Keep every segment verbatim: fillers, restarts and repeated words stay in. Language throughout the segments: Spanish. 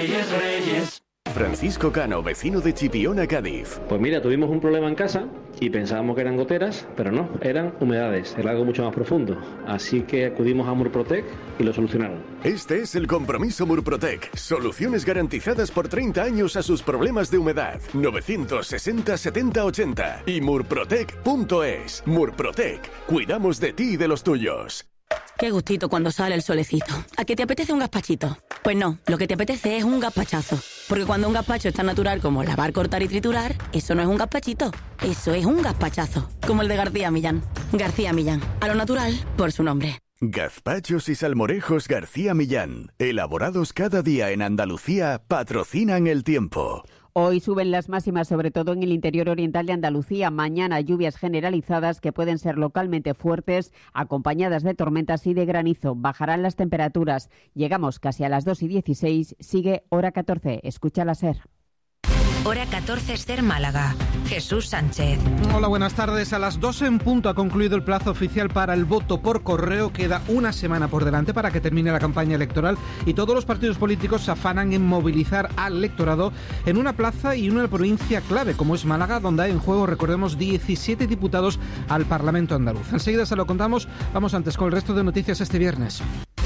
Reyes, Reyes. Francisco Cano, vecino de Chipiona, Cádiz. Pues mira, tuvimos un problema en casa y pensábamos que eran goteras, pero no, eran humedades, era algo mucho más profundo. Así que acudimos a Murprotec y lo solucionaron. Este es el compromiso Murprotec. Soluciones garantizadas por treinta años a sus problemas de humedad. novecientos sesenta setenta ochenta y murprotec punto es. Murprotec. Cuidamos de ti y de los tuyos. Qué gustito cuando sale el solecito. ¿A qué te apetece un gazpachito? Pues no, lo que te apetece es un gazpachazo. Porque cuando un gazpacho es tan natural como lavar, cortar y triturar, eso no es un gazpachito, eso es un gazpachazo. Como el de García Millán. García Millán, a lo natural por su nombre. Gazpachos y salmorejos García Millán, elaborados cada día en Andalucía, patrocinan el tiempo. Hoy suben las máximas, sobre todo en el interior oriental de Andalucía. Mañana lluvias generalizadas que pueden ser localmente fuertes, acompañadas de tormentas y de granizo. Bajarán las temperaturas. Llegamos casi a las dos y dieciséis. Sigue Hora catorce. Escucha la SER. Hora catorce, SER Málaga. Jesús Sánchez. Hola, buenas tardes. A las doce en punto ha concluido el plazo oficial para el voto por correo. Queda una semana por delante para que termine la campaña electoral y todos los partidos políticos se afanan en movilizar al electorado en una plaza y una provincia clave como es Málaga, donde hay en juego, recordemos, diecisiete diputados al Parlamento andaluz. Enseguida se lo contamos. Vamos antes con el resto de noticias este viernes.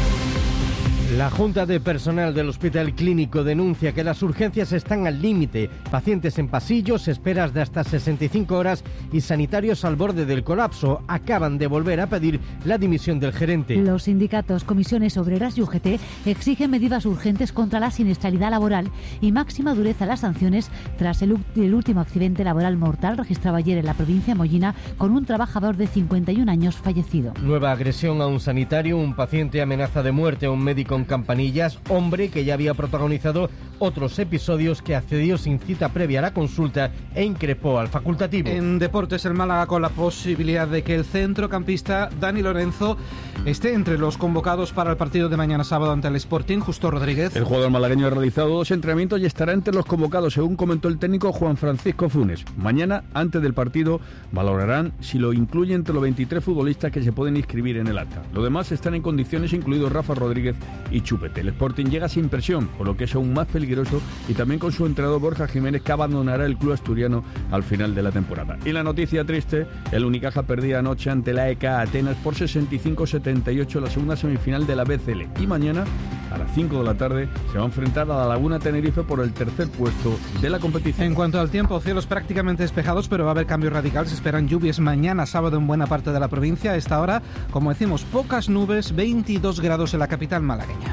La Junta de Personal del Hospital Clínico denuncia que las urgencias están al límite. Pacientes en pasillos, esperas de hasta sesenta y cinco horas y sanitarios al borde del colapso. Acaban de volver a pedir la dimisión del gerente. Los sindicatos, comisiones obreras y U G T exigen medidas urgentes contra la siniestralidad laboral y máxima dureza a las sanciones tras el, el último accidente laboral mortal registrado ayer en la provincia de Mollina con un trabajador de cincuenta y un años fallecido. Nueva agresión a un sanitario, un paciente amenaza de muerte a un médico en Campanillas, hombre que ya había protagonizado otros episodios, que accedió sin cita previa a la consulta e increpó al facultativo. En deportes, el Málaga con la posibilidad de que el centrocampista Dani Lorenzo esté entre los convocados para el partido de mañana sábado ante el Sporting. Justo Rodríguez. El jugador malagueño ha realizado dos entrenamientos y estará entre los convocados, según comentó el técnico Juan Francisco Funes. Mañana, antes del partido, valorarán si lo incluye entre los veintitrés futbolistas que se pueden inscribir en el acta. Los demás están en condiciones, incluidos Rafa Rodríguez y Chupete. El Sporting llega sin presión, por lo que es aún más peligroso, y también con su entrenador Borja Jiménez, que abandonará el club asturiano al final de la temporada. Y la noticia triste, el Unicaja perdía anoche ante la E K Atenas por sesenta y cinco a setenta y ocho la segunda semifinal de la B C L. Y mañana, a las cinco de la tarde, se va a enfrentar a la Laguna Tenerife por el tercer puesto de la competición. En cuanto al tiempo, cielos prácticamente despejados, pero va a haber cambios radicales. Se esperan lluvias mañana sábado en buena parte de la provincia. A esta hora, como decimos, pocas nubes, veintidós grados en la capital malagueña.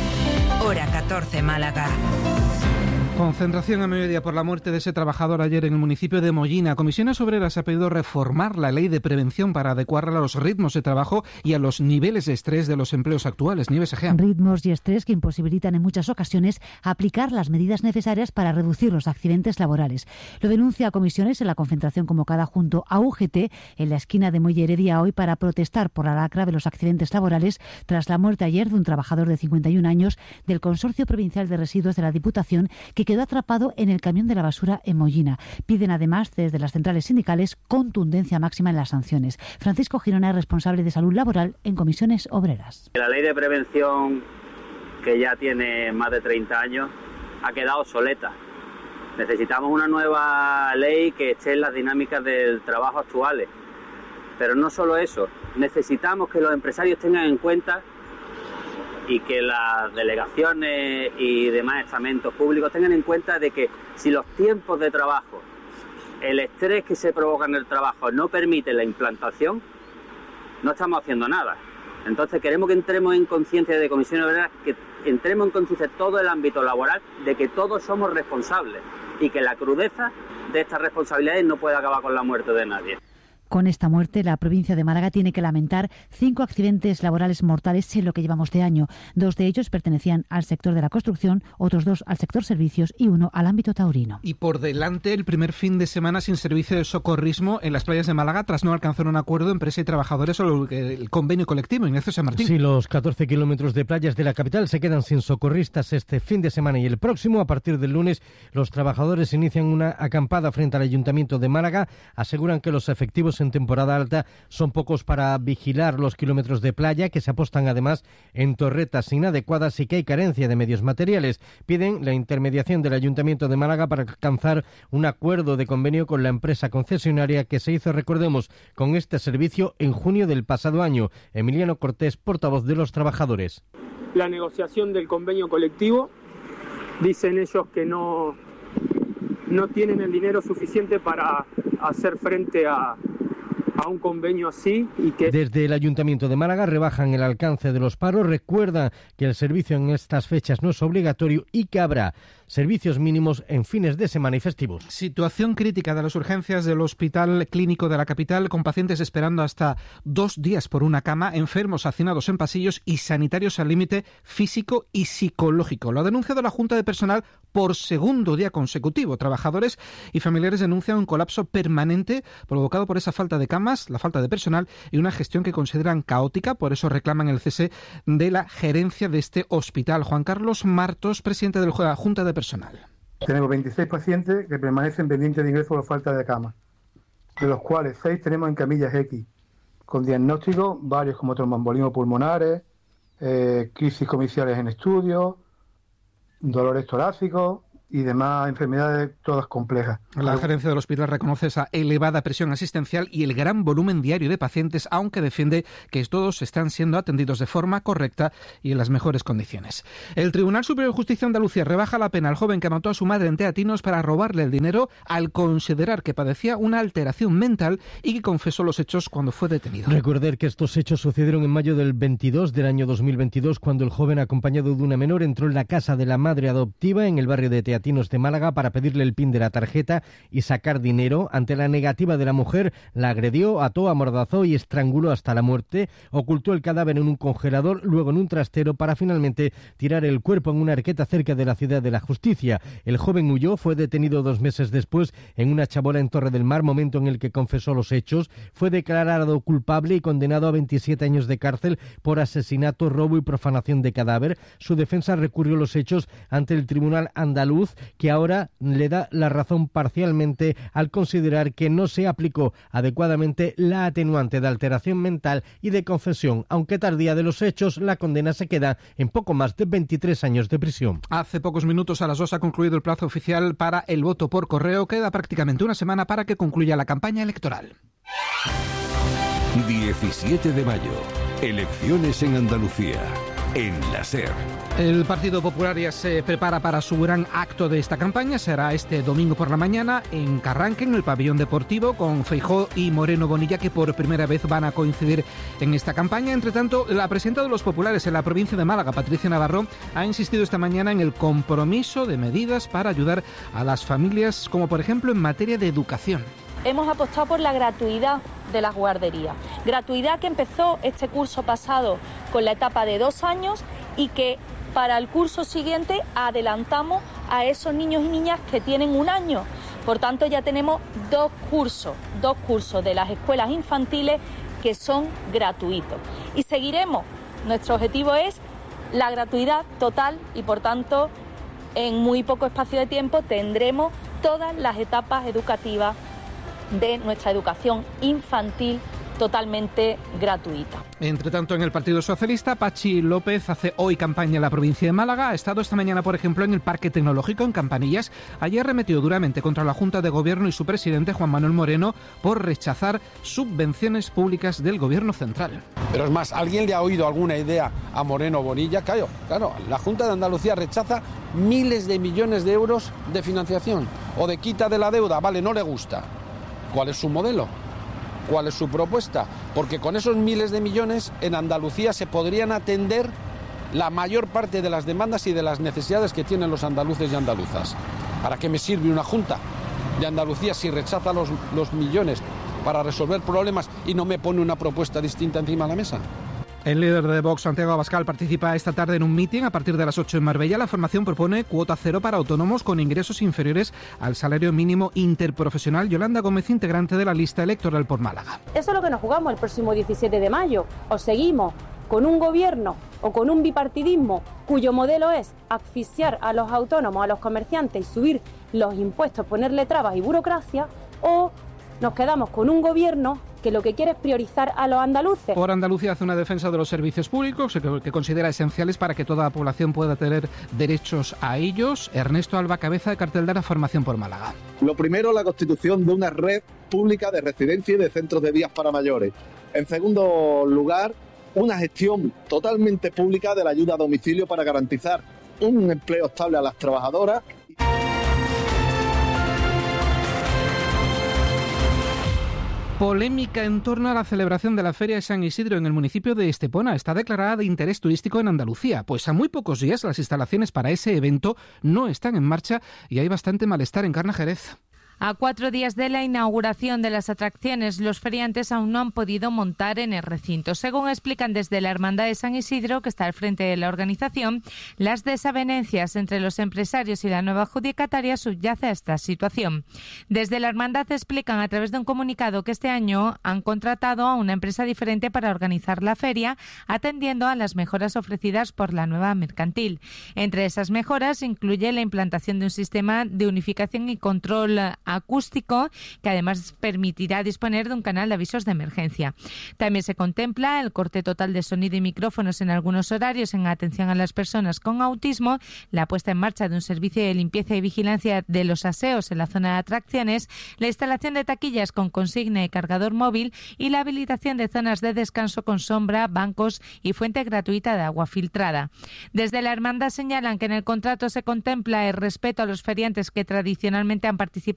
Hora catorce, Málaga. Concentración a mediodía por la muerte de ese trabajador ayer en el municipio de Mollina. Comisiones Obreras ha pedido reformar la ley de prevención para adecuarla a los ritmos de trabajo y a los niveles de estrés de los empleos actuales. Nieves Egea. Ritmos y estrés que imposibilitan en muchas ocasiones aplicar las medidas necesarias para reducir los accidentes laborales. Lo denuncia Comisiones en la concentración convocada junto a U G T en la esquina de Muelle Heredia hoy para protestar por la lacra de los accidentes laborales tras la muerte ayer de un trabajador de cincuenta y un años del Consorcio Provincial de Residuos de la Diputación que quedó atrapado en el camión de la basura en Mollina. Piden además desde las centrales sindicales contundencia máxima en las sanciones. Francisco Girona es responsable de salud laboral en Comisiones Obreras. La ley de prevención, que ya tiene más de treinta años, ha quedado obsoleta. Necesitamos una nueva ley que esté en las dinámicas del trabajo actuales. Pero no solo eso, necesitamos que los empresarios tengan en cuenta y que las delegaciones y demás estamentos públicos tengan en cuenta de que si los tiempos de trabajo, el estrés que se provoca en el trabajo no permite la implantación, no estamos haciendo nada. Entonces queremos que entremos en conciencia de Comisiones Obreras, que entremos en conciencia de todo el ámbito laboral, de que todos somos responsables y que la crudeza de estas responsabilidades no puede acabar con la muerte de nadie. Con esta muerte, la provincia de Málaga tiene que lamentar cinco accidentes laborales mortales en lo que llevamos de año. Dos de ellos pertenecían al sector de la construcción, otros dos al sector servicios y uno al ámbito taurino. Y por delante, el primer fin de semana sin servicio de socorrismo en las playas de Málaga tras no alcanzar un acuerdo empresa y trabajadores sobre el convenio colectivo. Ignacio San Martín. Sí, los catorce kilómetros de playas de la capital se quedan sin socorristas este fin de semana y el próximo. A partir del lunes, los trabajadores inician una acampada frente al Ayuntamiento de Málaga. Aseguran que los efectivos en temporada alta son pocos para vigilar los kilómetros de playa, que se apostan además en torretas inadecuadas y que hay carencia de medios materiales. Piden la intermediación del Ayuntamiento de Málaga para alcanzar un acuerdo de convenio con la empresa concesionaria que se hizo, recordemos, con este servicio en junio del pasado año. Emiliano Cortés, portavoz de los trabajadores. La negociación del convenio colectivo, dicen ellos que no, no tienen el dinero suficiente para hacer frente a, a un convenio así y que... Desde el Ayuntamiento de Málaga rebajan el alcance de los paros, recuerdan que el servicio en estas fechas no es obligatorio y que habrá servicios mínimos en fines de semana y festivos. Situación crítica de las urgencias del Hospital Clínico de la capital, con pacientes esperando hasta dos días por una cama, enfermos hacinados en pasillos y sanitarios al límite físico y psicológico. Lo ha denunciado la Junta de Personal por segundo día consecutivo. Trabajadores y familiares denuncian un colapso permanente provocado por esa falta de camas, la falta de personal y una gestión que consideran caótica. Por eso reclaman el cese de la gerencia de este hospital. Juan Carlos Martos, presidente de la Junta de Personal. Tenemos veintiséis pacientes que permanecen pendientes de ingreso por falta de cama, de los cuales seis tenemos en camillas X, con diagnósticos varios como tromboembolismo pulmonares, eh, crisis comiciales en estudio, dolores torácicos y demás enfermedades todas complejas. La gerencia del hospital reconoce esa elevada presión asistencial y el gran volumen diario de pacientes, aunque defiende que todos están siendo atendidos de forma correcta y en las mejores condiciones. El Tribunal Superior de Justicia de Andalucía rebaja la pena al joven que mató a su madre en Teatinos para robarle el dinero, al considerar que padecía una alteración mental y que confesó los hechos cuando fue detenido. Recordar que estos hechos sucedieron en mayo del veintidós del año dos mil veintidós, cuando el joven, acompañado de una menor, entró en la casa de la madre adoptiva en el barrio de Teatinos de Málaga para pedirle el pin de la tarjeta y sacar dinero. Ante la negativa de la mujer, la agredió, ató, amordazó y estranguló hasta la muerte. Ocultó el cadáver en un congelador, luego en un trastero, para finalmente tirar el cuerpo en una arqueta cerca de la Ciudad de la Justicia. El joven huyó, fue detenido dos meses después en una chabola en Torre del Mar, momento en el que confesó los hechos. Fue declarado culpable y condenado a veintisiete años de cárcel por asesinato, robo y profanación de cadáver. Su defensa recurrió los hechos ante el Tribunal Andaluz, que ahora le da la razón parcialmente al considerar que no se aplicó adecuadamente la atenuante de alteración mental y de confesión. Aunque tardía de los hechos, la condena se queda en poco más de veintitrés años de prisión. Hace pocos minutos, a las dos, ha concluido el plazo oficial para el voto por correo. Queda prácticamente una semana para que concluya la campaña electoral. diecisiete de mayo. Elecciones en Andalucía. En la SER. El Partido Popular ya se prepara para su gran acto de esta campaña. Será este domingo por la mañana en Carranque, en el pabellón deportivo, con Feijóo y Moreno Bonilla, que por primera vez van a coincidir en esta campaña. Entre tanto, la presidenta de los populares en la provincia de Málaga, Patricia Navarro, ha insistido esta mañana en el compromiso de medidas para ayudar a las familias, como por ejemplo en materia de educación. Hemos apostado por la gratuidad de las guarderías. Gratuidad que empezó este curso pasado con la etapa de dos años y que para el curso siguiente adelantamos a esos niños y niñas que tienen un año. Por tanto, ya tenemos dos cursos, dos cursos de las escuelas infantiles que son gratuitos. Y seguiremos. Nuestro objetivo es la gratuidad total y, por tanto, en muy poco espacio de tiempo tendremos todas las etapas educativas de nuestra educación infantil totalmente gratuita. Entre tanto, en el Partido Socialista, Pachi López hace hoy campaña en la provincia de Málaga. Ha estado esta mañana, por ejemplo, en el Parque Tecnológico en Campanillas. Allí arremetió duramente contra la Junta de Gobierno y su presidente, Juan Manuel Moreno, por rechazar subvenciones públicas del Gobierno central. Pero es más, ¿alguien le ha oído alguna idea a Moreno Bonilla? Claro, claro, la Junta de Andalucía rechaza miles de millones de euros de financiación o de quita de la deuda. Vale, no le gusta. ¿Cuál es su modelo? ¿Cuál es su propuesta? Porque con esos miles de millones en Andalucía se podrían atender la mayor parte de las demandas y de las necesidades que tienen los andaluces y andaluzas. ¿Para qué me sirve una Junta de Andalucía si rechaza los, los millones para resolver problemas y no me pone una propuesta distinta encima de la mesa? El líder de Vox, Santiago Abascal, participa esta tarde en un mitin a partir de las ocho en Marbella. La formación propone cuota cero para autónomos con ingresos inferiores al salario mínimo interprofesional. Yolanda Gómez, integrante de la lista electoral por Málaga. Eso es lo que nos jugamos el próximo diecisiete de mayo. O seguimos con un gobierno o con un bipartidismo cuyo modelo es asfixiar a los autónomos, a los comerciantes y subir los impuestos, ponerle trabas y burocracia, o nos quedamos con un gobierno que lo que quiere es priorizar a los andaluces. Por Andalucía hace una defensa de los servicios públicos que, que considera esenciales para que toda la población pueda tener derechos a ellos. Ernesto Alba, cabeza de cartel de la formación por Málaga. Lo primero, la constitución de una red pública de residencia y de centros de días para mayores. En segundo lugar, una gestión totalmente pública de la ayuda a domicilio para garantizar un empleo estable a las trabajadoras. Polémica en torno a la celebración de la Feria de San Isidro en el municipio de Estepona. Está declarada de interés turístico en Andalucía, pues a muy pocos días las instalaciones para ese evento no están en marcha y hay bastante malestar en Carna Jerez. A cuatro días de la inauguración de las atracciones, los feriantes aún no han podido montar en el recinto. Según explican desde la Hermandad de San Isidro, que está al frente de la organización, las desavenencias entre los empresarios y la nueva adjudicataria subyace a esta situación. Desde la Hermandad explican a través de un comunicado que este año han contratado a una empresa diferente para organizar la feria, atendiendo a las mejoras ofrecidas por la nueva mercantil. Entre esas mejoras incluye la implantación de un sistema de unificación y control acústico que además permitirá disponer de un canal de avisos de emergencia. También se contempla el corte total de sonido y micrófonos en algunos horarios en atención a las personas con autismo, la puesta en marcha de un servicio de limpieza y vigilancia de los aseos en la zona de atracciones, la instalación de taquillas con consigna y cargador móvil y la habilitación de zonas de descanso con sombra, bancos y fuente gratuita de agua filtrada. Desde la Hermandad señalan que en el contrato se contempla el respeto a los feriantes que tradicionalmente han participado